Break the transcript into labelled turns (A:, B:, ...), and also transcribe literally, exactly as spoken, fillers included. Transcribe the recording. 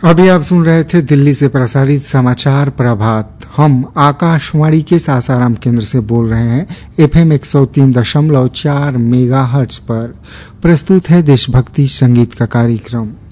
A: अभी आप सुन रहे थे दिल्ली से प्रसारित समाचार प्रभात। हम आकाशवाणी के सासाराम केंद्र से बोल रहे हैं एफएम एक सौ तीन दशमलव चार मेगाहर्ट्ज पर। प्रस्तुत है देशभक्ति संगीत का कार्यक्रम।